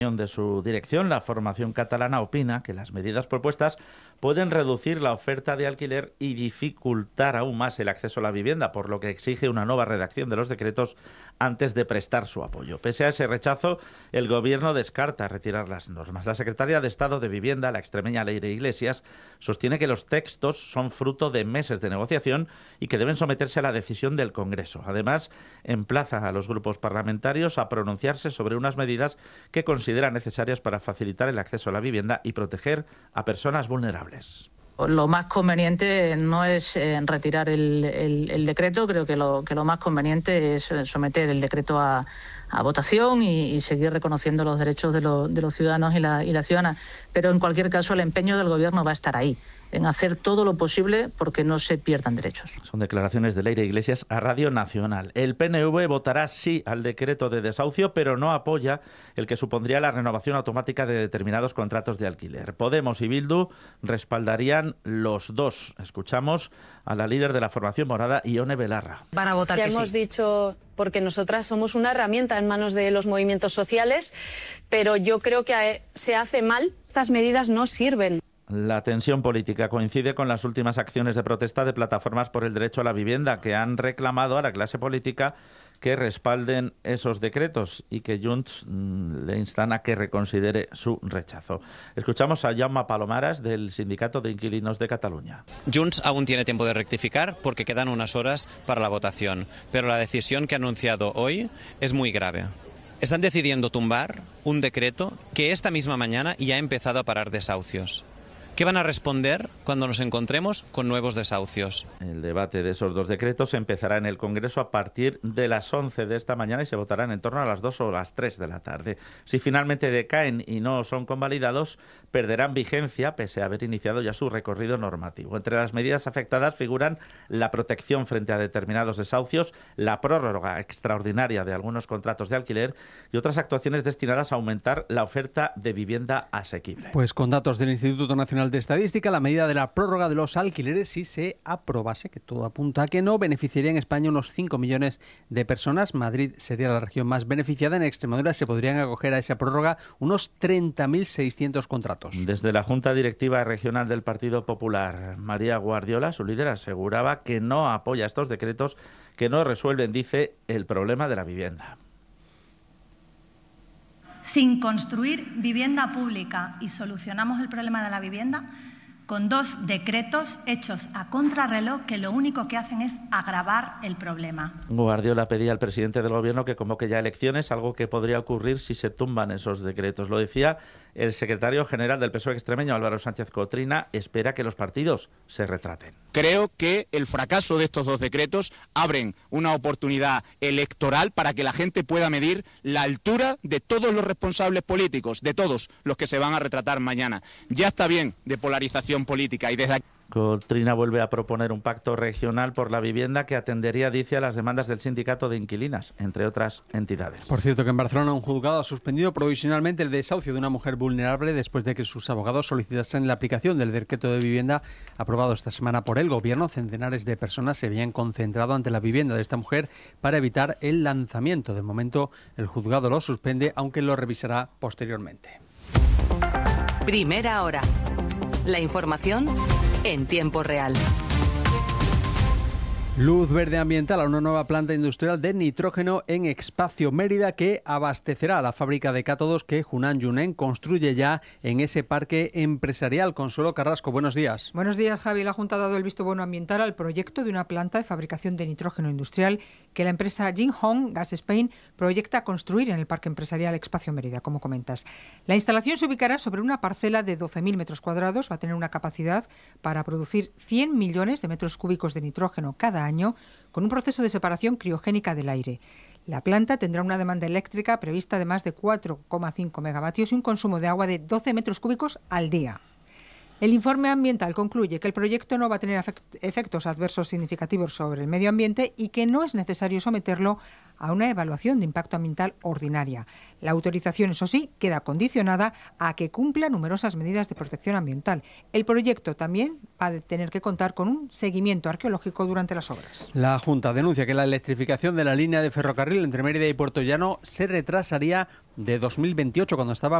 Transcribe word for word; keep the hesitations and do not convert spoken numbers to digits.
de su dirección, la formación catalana opina que las medidas propuestas pueden reducir la oferta de alquiler y dificultar aún más el acceso a la vivienda, por lo que exige una nueva redacción de los decretos antes de prestar su apoyo. Pese a ese rechazo, el Gobierno descarta retirar las normas. La secretaria de Estado de Vivienda, la extremeña Leire Iglesias, sostiene que los textos son fruto de meses de negociación y que deben someterse a la decisión del Congreso. Además, emplaza a los grupos parlamentarios a pronunciarse sobre unas medidas que consideran necesarias para facilitar el acceso a la vivienda y proteger a personas vulnerables. Lo más conveniente no es eh, retirar el, el, el decreto, creo que lo, que lo más conveniente es someter el decreto a, a votación y, y seguir reconociendo los derechos de, lo, de los ciudadanos y la, y la ciudadana. Pero en cualquier caso el empeño del Gobierno va a estar ahí, en hacer todo lo posible porque no se pierdan derechos. Son declaraciones de Leire Iglesias a Radio Nacional. El P N V votará sí al decreto de desahucio, pero no apoya el que supondría la renovación automática de determinados contratos de alquiler. Podemos y Bildu respaldarían los dos. Escuchamos a la líder de la formación morada, Ione Belarra. Van a votar ya que hemos sí. dicho, porque nosotras somos una herramienta en manos de los movimientos sociales, pero yo creo que se hace mal. Estas medidas no sirven. La tensión política coincide con las últimas acciones de protesta de plataformas por el derecho a la vivienda, que han reclamado a la clase política que respalden esos decretos y que Junts mmm, le instan a que reconsidere su rechazo. Escuchamos a Jaume Palomares, del Sindicato de Inquilinos de Cataluña. Junts aún tiene tiempo de rectificar porque quedan unas horas para la votación, pero la decisión que ha anunciado hoy es muy grave. Están decidiendo tumbar un decreto que esta misma mañana ya ha empezado a parar desahucios. ¿Qué van a responder cuando nos encontremos con nuevos desahucios? El debate de esos dos decretos empezará en el Congreso a partir de las once de esta mañana y se votarán en torno a las dos o las tres de la tarde. Si finalmente decaen y no son convalidados, perderán vigencia pese a haber iniciado ya su recorrido normativo. Entre las medidas afectadas figuran la protección frente a determinados desahucios, la prórroga extraordinaria de algunos contratos de alquiler y otras actuaciones destinadas a aumentar la oferta de vivienda asequible. Pues con datos del Instituto Nacional de Estadística, la medida de la prórroga de los alquileres, si se aprobase, que todo apunta a que no, beneficiaría en España unos cinco millones de personas. Madrid sería la región más beneficiada. En Extremadura se podrían acoger a esa prórroga unos treinta mil seiscientos contratos. Desde la Junta Directiva Regional del Partido Popular, María Guardiola, su líder, aseguraba que no apoya estos decretos que no resuelven, dice, el problema de la vivienda. Sin construir vivienda pública y solucionamos el problema de la vivienda con dos decretos hechos a contrarreloj que lo único que hacen es agravar el problema. Guardiola pedía al presidente del Gobierno que convoque ya elecciones, algo que podría ocurrir si se tumban esos decretos. Lo decía el secretario general del P S O E extremeño, Álvaro Sánchez Cotrina, espera que los partidos se retraten. Creo que el fracaso de estos dos decretos abren una oportunidad electoral para que la gente pueda medir la altura de todos los responsables políticos, de todos los que se van a retratar mañana. Ya está bien de polarización política y desde aquí... Cotrina vuelve a proponer un pacto regional por la vivienda que atendería, dice, a las demandas del sindicato de inquilinas, entre otras entidades. Por cierto, que en Barcelona un juzgado ha suspendido provisionalmente el desahucio de una mujer vulnerable después de que sus abogados solicitasen la aplicación del decreto de vivienda aprobado esta semana por el Gobierno. Centenares de personas se habían concentrado ante la vivienda de esta mujer para evitar el lanzamiento. De momento, el juzgado lo suspende, aunque lo revisará posteriormente. Primera hora. La información en tiempo real. Luz verde ambiental a una nueva planta industrial de nitrógeno en Espacio Mérida que abastecerá a la fábrica de cátodos que Hunan Yunen construye ya en ese parque empresarial. Consuelo Carrasco, buenos días. Buenos días, Javi. La Junta ha dado el visto bueno ambiental al proyecto de una planta de fabricación de nitrógeno industrial que la empresa Jinhong Gas Spain proyecta construir en el parque empresarial Espacio Mérida, como comentas. La instalación se ubicará sobre una parcela de doce mil metros cuadrados. Va a tener una capacidad para producir cien millones de metros cúbicos de nitrógeno cada año, con un proceso de separación criogénica del aire. La planta tendrá una demanda eléctrica prevista de más de cuatro coma cinco megavatios y un consumo de agua de doce metros cúbicos al día. El informe ambiental concluye que el proyecto no va a tener efectos adversos significativos sobre el medio ambiente y que no es necesario someterlo a una evaluación de impacto ambiental ordinaria. La autorización, eso sí, queda condicionada a que cumpla numerosas medidas de protección ambiental. El proyecto también va a tener que contar con un seguimiento arqueológico durante las obras. La Junta denuncia que la electrificación de la línea de ferrocarril entre Mérida y Puertollano se retrasaría de dos mil veintiocho, cuando estaba